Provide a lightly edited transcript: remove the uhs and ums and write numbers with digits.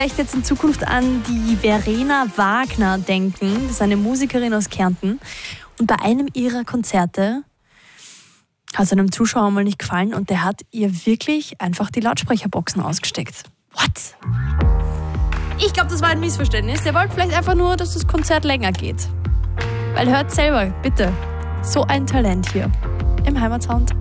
Ich jetzt in Zukunft an die Verena Wagner denken. Das ist eine Musikerin aus Kärnten. Und bei einem ihrer Konzerte hat es einem Zuschauer mal nicht gefallen und der hat ihr wirklich einfach die Lautsprecherboxen ausgesteckt. What? Ich glaube, das war ein Missverständnis. Der wollte vielleicht einfach nur, dass das Konzert länger geht. Weil hört selber, bitte. So ein Talent hier im Heimatsound.